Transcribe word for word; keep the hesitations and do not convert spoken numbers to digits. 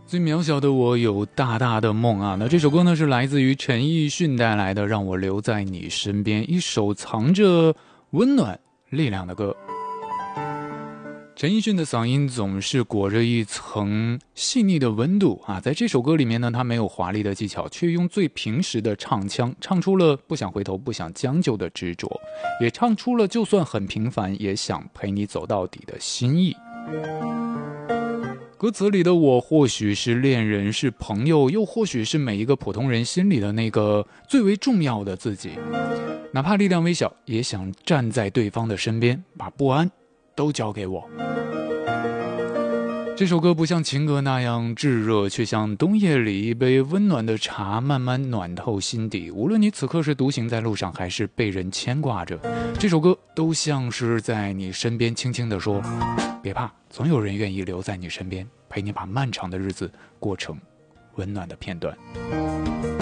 最渺小的我有大大的梦啊！那这首歌呢是来自于陈奕迅带来的《让我留在你身边》，一首藏着温暖力量的歌。陈奕迅的嗓音总是裹着一层细腻的温度啊，在这首歌里面呢，他没有华丽的技巧，却用最平实的唱腔，唱出了不想回头、不想将就的执着，也唱出了就算很平凡，也想陪你走到底的心意。歌词里的我，或许是恋人，是朋友，又或许是每一个普通人心里的那个最为重要的自己。哪怕力量微小，也想站在对方的身边，把不安都交给我。这首歌不像情歌那样炙热，却像冬夜里一杯温暖的茶，慢慢暖透心底。无论你此刻是独行在路上，还是被人牵挂着，这首歌都像是在你身边轻轻地说，别怕，总有人愿意留在你身边，陪你把漫长的日子过成温暖的片段。